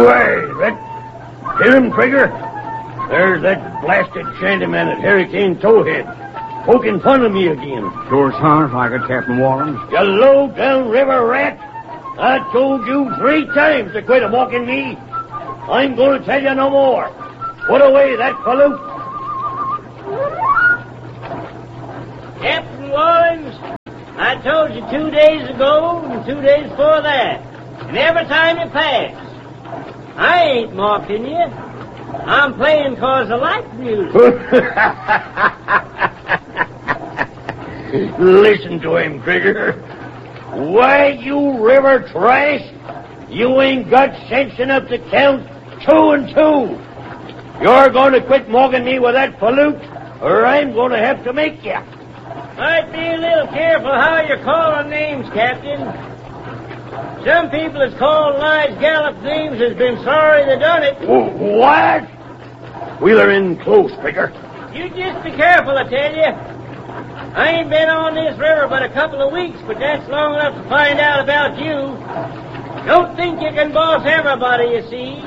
Hear him, Trigger? There's that blasted shantyman at Hurricane Towhead, poking fun of me again. Sure sounds like it, Captain Wallens. You low-down river rat! I told you 3 times to quit mocking me. I'm going to tell you no more. Put away that pollute. Captain Wallens, I told you 2 days ago and 2 days before that. And every time you pass. I ain't mocking you. I'm playing 'cause I like music. Listen to him, Trigger. Why, you river trash, you ain't got sense enough to count 2 and 2. You're going to quit mocking me with that pollute, or I'm going to have to make you. Might be a little careful how you're calling names, Captain. Some people that's called Lige Gallup's names has been sorry they done it. What? Wheeler in close, Trigger. You just be careful, I tell you. I ain't been on this river but a couple of weeks, but that's long enough to find out about you. Don't think you can boss everybody, you see.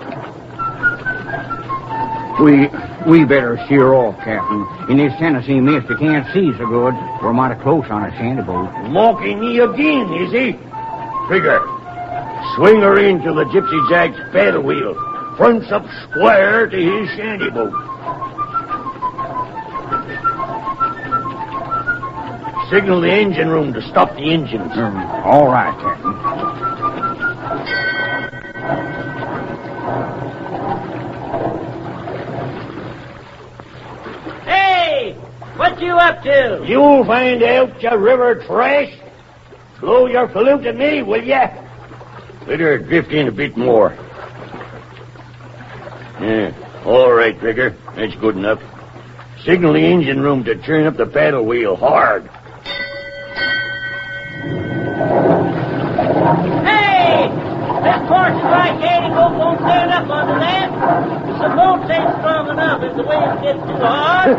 We better sheer off, Captain. In this Tennessee mist, you can't see so good. We're mighty close on a shanty boat. Mocking me again, is he? Trigger, swing her into the Gypsy Jack's paddle wheel. Fronts up square to his shanty boat. Signal the engine room to stop the engines. All right, Captain. Hey! What you up to? You'll find out, you river trash. Blow your pollute at me, will ya? Better drift in a bit more. Yeah, all right, Trigger. That's good enough. Signal the engine room to turn up the paddle wheel hard. Hey! This portion right candy boat won't turn up under that. The boat ain't strong enough if the wave gets too hard.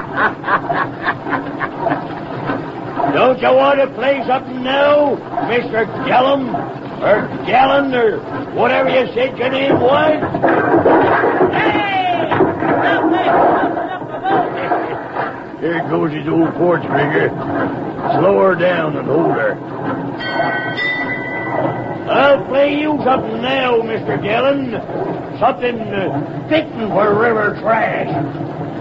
Don't you want to play something now, Mr. Gallum? Or Gallon, or whatever you said your name was? Hey! Stop that! Up the boat! Here goes his old port, Trigger. Slow her down and hold her. I'll play you something now, Mr. Gallon. Something fitting for river trash.